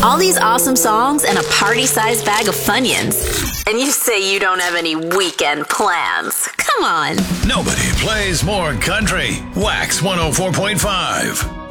All these awesome songs and a party-sized bag of Funyuns. And you say you don't have any weekend plans. Come on. Nobody plays more country. Wax 104.5.